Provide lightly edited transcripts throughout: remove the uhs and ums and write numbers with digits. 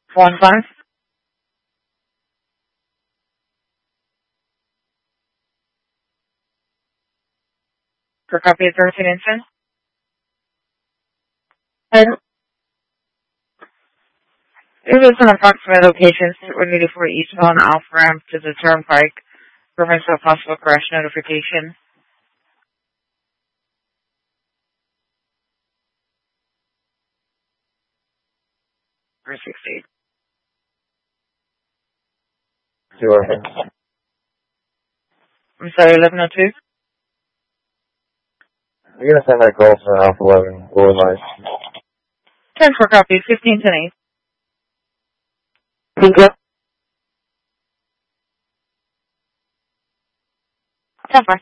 15. For copy of 13 inches. And it was an approximate locations that were needed for each on off ramp to the turnpike, provincial possible crash notification. For 60. Sure. I'm sorry, 1102? You're going to send that call for Alpha 11, Golden Lights. 10 for copy, 15 to 8. Okay. 10 for.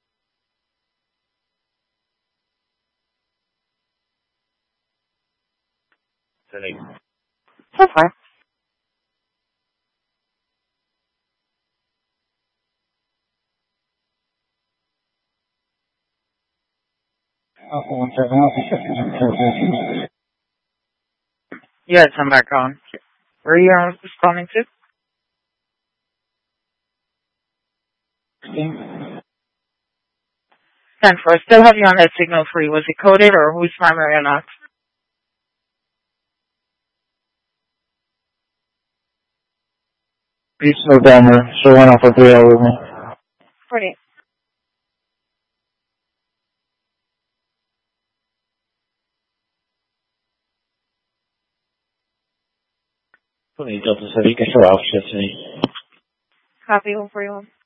10-8. 10 for. You had some back on. Where are you responding to? 10 for. Still have you on that signal free. Was it coded or who's primary or not? Beach November, so 1 Alpha 3 with me. 40. Delta City, get your office to me. Copy 141.